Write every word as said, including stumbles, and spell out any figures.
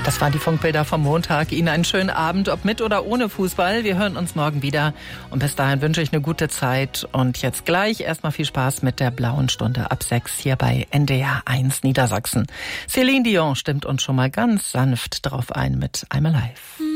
Das waren die Funkbilder vom Montag. Ihnen einen schönen Abend, ob mit oder ohne Fußball. Wir hören uns morgen wieder. Und bis dahin wünsche ich eine gute Zeit. Und jetzt gleich erstmal viel Spaß mit der blauen Stunde ab sechs hier bei N D R eins Niedersachsen. Céline Dion stimmt uns schon mal ganz sanft drauf ein mit I'm Alive.